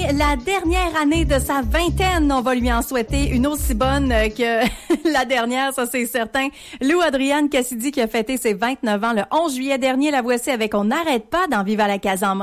la dernière année de sa vingtaine. On va lui en souhaiter une aussi bonne que la dernière, ça c'est certain. Lou Adrienne Cassidy qui a fêté ses 29 ans le 11 juillet dernier. La voici avec On n'arrête pas dans Viva la Casa en mode